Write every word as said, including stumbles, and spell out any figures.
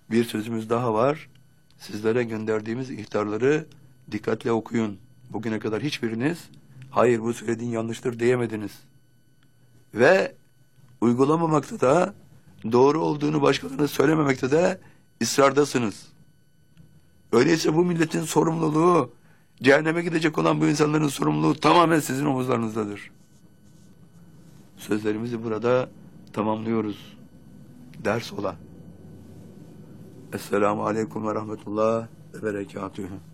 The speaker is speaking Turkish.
Bir sözümüz daha var. Sizlere gönderdiğimiz ihtarları dikkatle okuyun. Bugüne kadar hiçbiriniz hayır bu söylediğin yanlıştır diyemediniz. Ve uygulamamakta da doğru olduğunu başkalarına söylememekte de ısrardasınız. Öyleyse bu milletin sorumluluğu, cehenneme gidecek olan bu insanların sorumluluğu tamamen sizin omuzlarınızdadır. Sözlerimizi burada tamamlıyoruz. Ders ola. Esselamu Aleyküm ve Rahmetullah ve Berekatühü.